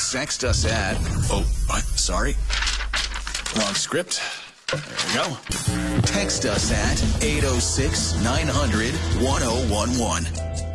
Text us at... Oh, sorry. Wrong script. There we go. Text us at 806-900-1011.